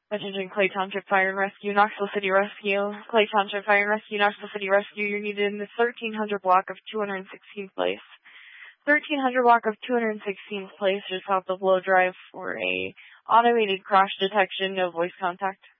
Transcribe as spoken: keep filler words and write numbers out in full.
Attention Clay Township Fire and Rescue, Knoxville City Rescue. Clay Township Fire and Rescue, Knoxville City Rescue, you're needed in the thirteen hundred block of two hundred sixteenth place. thirteen hundred block of two hundred sixteenth place, just south of Low Drive for a automated crash detection, no voice contact.